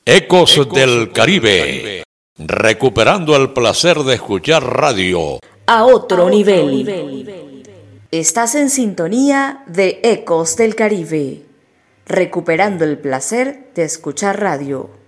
Ecos del Caribe, recuperando el placer de escuchar radio a otro nivel. Estás en sintonía de Ecos del Caribe, recuperando el placer de escuchar radio.